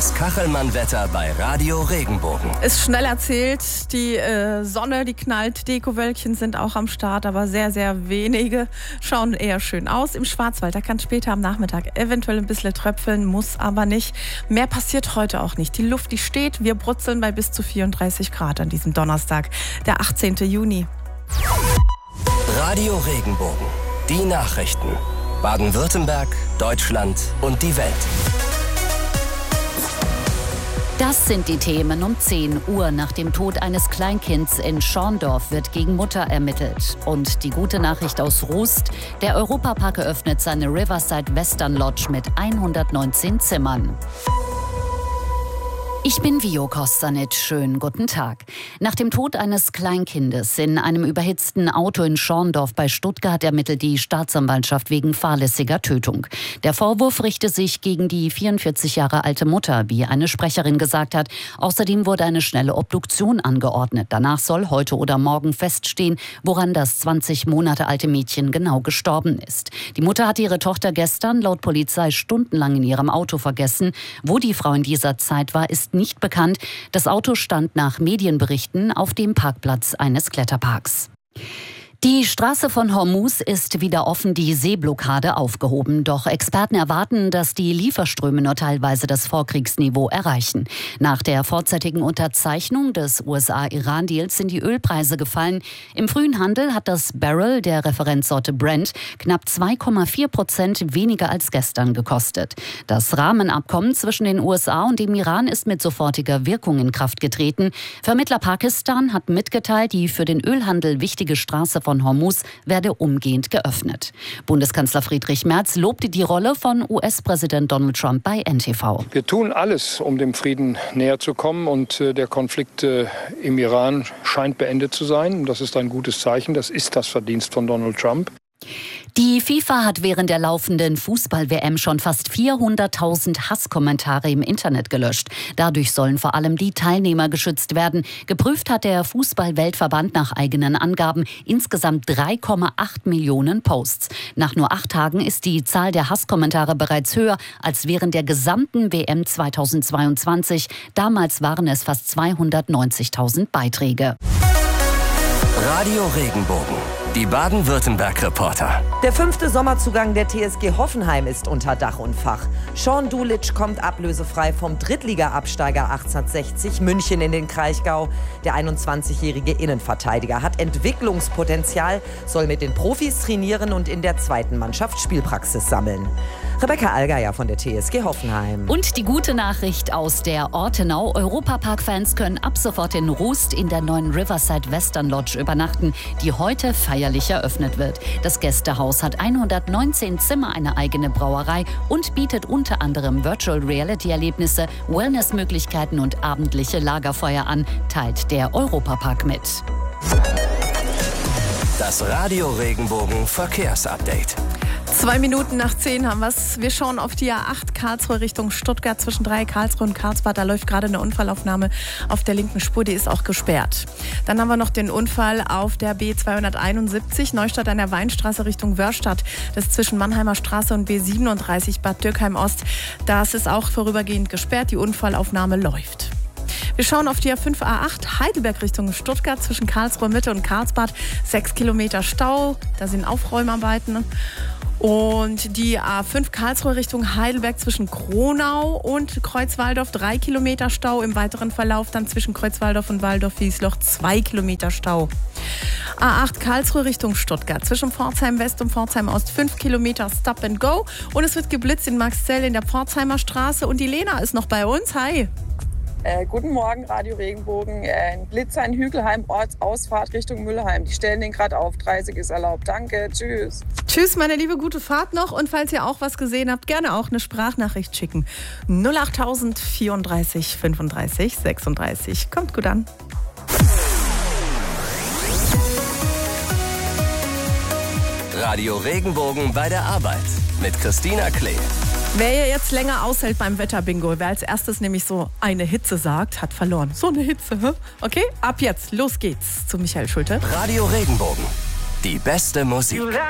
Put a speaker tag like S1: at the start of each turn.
S1: Das Kachelmann-Wetter bei Radio Regenbogen.
S2: Ist schnell erzählt, die Sonne, die knallt, Dekowölkchen sind auch am Start, aber sehr, sehr wenige schauen eher schön aus. Im Schwarzwald, da kann später am Nachmittag eventuell ein bisschen tröpfeln, muss aber nicht. Mehr passiert heute auch nicht. Die Luft, die steht, wir brutzeln bei bis zu 34 Grad an diesem Donnerstag, der 18. Juni.
S1: Radio Regenbogen, die Nachrichten. Baden-Württemberg, Deutschland und die Welt.
S3: Das sind die Themen um 10 Uhr. Nach dem Tod eines Kleinkinds in Schorndorf wird gegen Mutter ermittelt. Und die gute Nachricht aus Rust: Der Europapark eröffnet seine Riverside Western Lodge mit 119 Zimmern. Ich bin Vio Kostanic. Schönen guten Tag. Nach dem Tod eines Kleinkindes in einem überhitzten Auto in Schorndorf bei Stuttgart ermittelt die Staatsanwaltschaft wegen fahrlässiger Tötung. Der Vorwurf richte sich gegen die 44 Jahre alte Mutter, wie eine Sprecherin gesagt hat. Außerdem wurde eine schnelle Obduktion angeordnet. Danach soll heute oder morgen feststehen, woran das 20 Monate alte Mädchen genau gestorben ist. Die Mutter hatte ihre Tochter gestern laut Polizei stundenlang in ihrem Auto vergessen. Wo die Frau in dieser Zeit war, ist nicht bekannt. Das Auto stand nach Medienberichten auf dem Parkplatz eines Kletterparks. Die Straße von Hormuz ist wieder offen, die Seeblockade aufgehoben. Doch Experten erwarten, dass die Lieferströme nur teilweise das Vorkriegsniveau erreichen. Nach der vorzeitigen Unterzeichnung des USA-Iran-Deals sind die Ölpreise gefallen. Im frühen Handel hat das Barrel der Referenzsorte Brent knapp 2,4% weniger als gestern gekostet. Das Rahmenabkommen zwischen den USA und dem Iran ist mit sofortiger Wirkung in Kraft getreten. Vermittler Pakistan hat mitgeteilt, die für den Ölhandel wichtige Straße von Hormuz werde umgehend geöffnet. Bundeskanzler Friedrich Merz lobte die Rolle von US-Präsident Donald Trump bei NTV.
S4: Wir tun alles, um dem Frieden näher zu kommen, und der Konflikt im Iran scheint beendet zu sein. Das ist ein gutes Zeichen. Das ist das Verdienst von Donald Trump.
S3: Die FIFA hat während der laufenden Fußball-WM schon fast 400.000 Hasskommentare im Internet gelöscht. Dadurch sollen vor allem die Teilnehmer geschützt werden. Geprüft hat der Fußball-Weltverband nach eigenen Angaben insgesamt 3,8 Millionen Posts. Nach nur 8 Tagen ist die Zahl der Hasskommentare bereits höher als während der gesamten WM 2022. Damals waren es fast 290.000 Beiträge.
S1: Radio Regenbogen, die Baden-Württemberg-Reporter.
S5: Der 5. Sommerzugang der TSG Hoffenheim ist unter Dach und Fach. Sean Dulic kommt ablösefrei vom Drittliga-Absteiger 1860 München in den Kraichgau. Der 21-jährige Innenverteidiger hat Entwicklungspotenzial, soll mit den Profis trainieren und in der zweiten Mannschaft Spielpraxis sammeln. Rebecca Allgeier von der TSG Hoffenheim.
S3: Und die gute Nachricht aus der Ortenau: Europapark-Fans können ab sofort in Rust in der neuen Riverside Western Lodge übernachten, die heute feierlich eröffnet wird. Das Gästehaus hat 119 Zimmer, eine eigene Brauerei und bietet unter anderem Virtual-Reality-Erlebnisse, Wellnessmöglichkeiten und abendliche Lagerfeuer an, teilt der Europapark mit.
S1: Das Radio Regenbogen Verkehrsupdate.
S2: 2 Minuten nach 10 haben wir's. Wir schauen auf die A8 Karlsruhe Richtung Stuttgart zwischen Karlsruhe und Karlsbad. Da läuft gerade eine Unfallaufnahme auf der linken Spur, die ist auch gesperrt. Dann haben wir noch den Unfall auf der B271 Neustadt an der Weinstraße Richtung Wörstadt. Das ist zwischen Mannheimer Straße und B37 Bad Dürkheim Ost. Das ist auch vorübergehend gesperrt. Die Unfallaufnahme läuft. Wir schauen auf die A5 A8 Heidelberg Richtung Stuttgart zwischen Karlsruhe Mitte und Karlsbad. 6 Kilometer Stau, da sind Aufräumarbeiten. Und die A5 Karlsruhe Richtung Heidelberg zwischen Kronau und Kreuzwaldorf 3 Kilometer Stau. Im weiteren Verlauf dann zwischen Kreuzwaldorf und Waldorf-Wiesloch 2 Kilometer Stau. A8 Karlsruhe Richtung Stuttgart zwischen Pforzheim West und Pforzheim Ost 5 Kilometer Stop and Go. Und es wird geblitzt in Marxzell in der Pforzheimer Straße. Und die Lena ist noch bei uns. Hi.
S6: Guten Morgen, Radio Regenbogen. Ein Blitzer in Hügelheim, Ortsausfahrt Richtung Müllheim. Die stellen den gerade auf. 30 ist erlaubt. Danke, tschüss.
S2: Tschüss, meine Liebe, gute Fahrt noch. Und falls ihr auch was gesehen habt, gerne auch eine Sprachnachricht schicken. 08000 34 35 36. Kommt gut an.
S1: Radio Regenbogen bei der Arbeit mit Christina Klee.
S2: Wer jetzt länger aushält beim Wetterbingo, wer als erstes nämlich so eine Hitze sagt, hat verloren. So eine Hitze, hä? Okay, ab jetzt, los geht's zu Michael Schulte.
S1: Radio Regenbogen, die beste Musik.